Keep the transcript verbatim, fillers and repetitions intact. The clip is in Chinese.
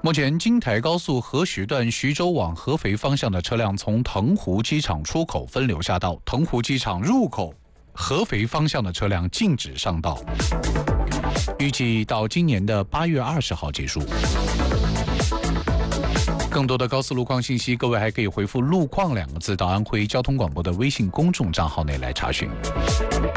目前京台高速合徐段徐州往合肥方向的车辆从腾湖机场出口分流下道，腾湖机场入口合肥方向的车辆禁止上道，预计到今年的八月二十号结束。更多的高速路况信息，各位还可以回复路况两个字到安徽交通广播的微信公众账号内来查询。